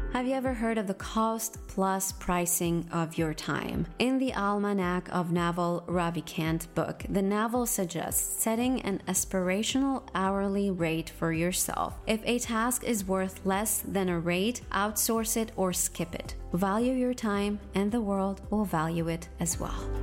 Have you ever heard of the cost plus pricing of your time? In the Almanac of Naval Ravikant book, the Naval suggests setting an aspirational hourly rate for yourself. If a task is worth less than a rate, outsource it or skip it. Value your time and the world will value it as well.